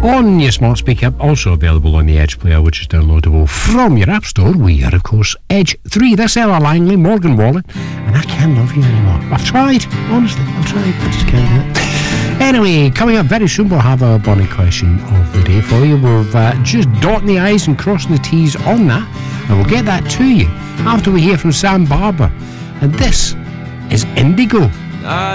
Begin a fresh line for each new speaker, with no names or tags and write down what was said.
on your smart speaker, also available on the Edge player, which is downloadable from your app store. We are, of course, Edge 3. That's Ella Langley, Morgan Wallen, and I Can't Love You Anymore. I've tried, honestly, I just can't do it. Anyway, coming up very soon, we'll have our burning question of the day for you. We're just dotting the I's and crossing the T's on that, and we'll get that to you after we hear from Sam Barber. And this is Indigo.